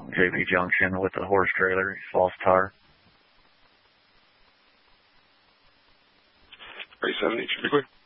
JP Junction with the horse trailer, false tire. 370, should be clear.